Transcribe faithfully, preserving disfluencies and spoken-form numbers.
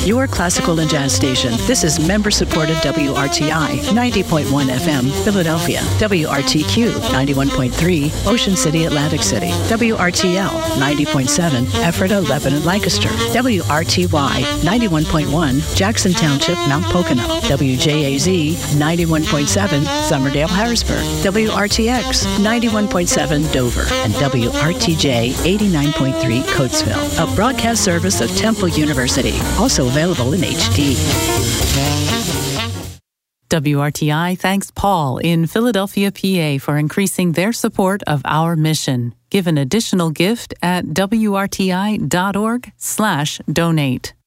your classical and jazz station. This is member-supported W R T I, ninety point one F M, Philadelphia. W R T Q, ninety-one point three, Ocean City, Atlantic City. W R T L, ninety point seven, Ephrata, Lebanon, Lancaster. W R T Y, ninety-one point one, Jackson Township, Mount Pocono. W J A Z, ninety-one point seven, Summerdale, Harrisburg. W R T X, ninety-one point seven, Dover. And W R T J, eighty-nine point three, Coatesville. A broadcast service of Temple University. Also available in H D. W R T I thanks Paul in Philadelphia, P A for increasing their support of our mission. Give an additional gift at W R T I dot org slash donate.